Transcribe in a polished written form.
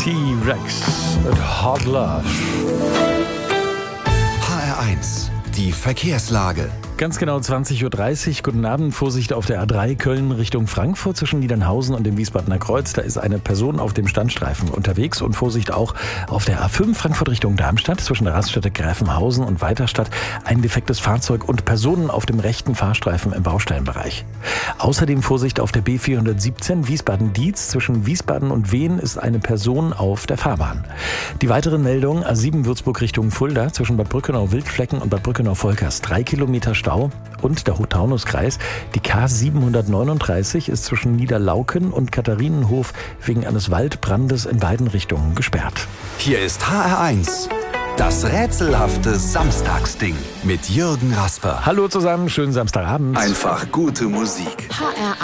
T-Rex und Hot Love. HR1, die Verkehrslage. Ganz genau 20.30 Uhr. Guten Abend. Vorsicht auf der A3 Köln Richtung Frankfurt zwischen Niedernhausen und dem Wiesbadener Kreuz. Da ist eine Person auf dem Standstreifen unterwegs. Und Vorsicht auch auf der A5 Frankfurt Richtung Darmstadt zwischen der Raststätte Gräfenhausen und Weiterstadt. Ein defektes Fahrzeug und Personen auf dem rechten Fahrstreifen im Baustellenbereich. Außerdem Vorsicht auf der B417 Wiesbaden-Dietz. Zwischen Wiesbaden und Wehen ist eine Person auf der Fahrbahn. Die weiteren Meldungen: A7 Würzburg Richtung Fulda zwischen Bad Brückenau-Wildflecken und Bad Brückenau-Volkers 3 Kilometer Stau und der Hochtaunuskreis. Die K739 ist zwischen Niederlauken und Katharinenhof wegen eines Waldbrandes in beiden Richtungen gesperrt. Hier ist HR1, das rätselhafte Samstagsding mit Jürgen Rasper. Hallo zusammen, schönen Samstagabend. Einfach gute Musik. HR1